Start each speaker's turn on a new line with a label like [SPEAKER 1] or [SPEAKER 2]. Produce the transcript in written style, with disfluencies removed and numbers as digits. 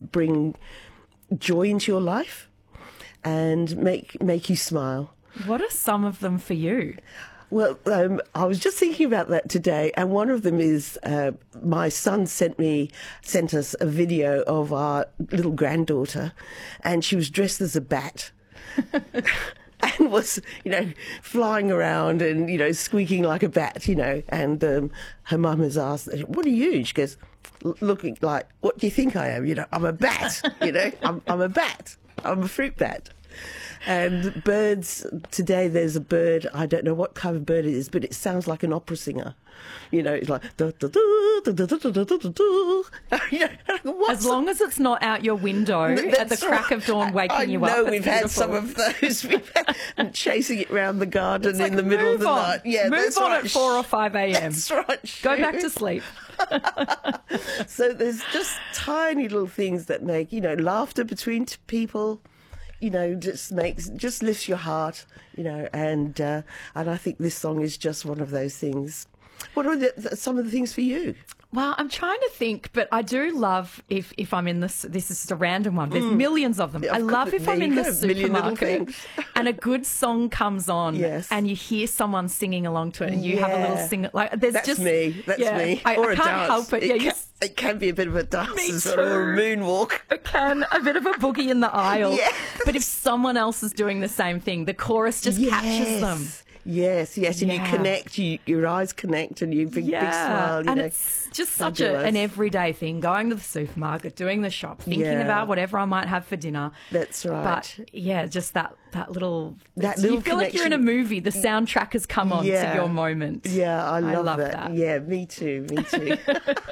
[SPEAKER 1] bring joy into your life and make you smile.
[SPEAKER 2] What are some of them for you?
[SPEAKER 1] Well, I was just thinking about that today, and one of them is my son sent us a video of our little granddaughter, and she was dressed as a bat. And was, flying around and, squeaking like a bat, and her mum has asked, "What are you?" She goes, looking like, "What do you think I am? I'm a bat, I'm a bat. I'm a fruit bat." And birds, today there's a bird, I don't know what kind of bird it is, but it sounds like an opera singer. It's like...
[SPEAKER 2] As long as it's not out your window at the crack of dawn waking you up.
[SPEAKER 1] I know we've had some of those. We've had chasing it around the garden in the middle of the night.
[SPEAKER 2] Yeah, move on at 4 or 5 a.m.
[SPEAKER 1] That's right.
[SPEAKER 2] Go back to sleep.
[SPEAKER 1] So there's just tiny little things that make, laughter between people, just lifts your heart, and I think this song is just one of those things. What are some of the things for you?
[SPEAKER 2] Well, I'm trying to think, but I do love if I'm in this is just a random one. There's millions of them. I love if I'm in the supermarket and a good song comes on and you hear someone singing along to it and you have a little sing. Like there's
[SPEAKER 1] That's me. I
[SPEAKER 2] can't
[SPEAKER 1] dance.
[SPEAKER 2] help it.
[SPEAKER 1] It can be a bit of a dance
[SPEAKER 2] Me
[SPEAKER 1] or a moonwalk.
[SPEAKER 2] It can, a bit of a boogie in the aisle. Yes. But if someone else is doing the same thing, the chorus just captures them.
[SPEAKER 1] Yes, and you connect, your eyes connect and you big smile.
[SPEAKER 2] And it's just such an everyday thing, going to the supermarket, doing the shop, thinking about whatever I might have for dinner.
[SPEAKER 1] That's right.
[SPEAKER 2] But just that little...
[SPEAKER 1] you
[SPEAKER 2] feel
[SPEAKER 1] connection.
[SPEAKER 2] like you're in a movie, the soundtrack has come on to your moment.
[SPEAKER 1] Yeah, I love
[SPEAKER 2] that.
[SPEAKER 1] Yeah, me too.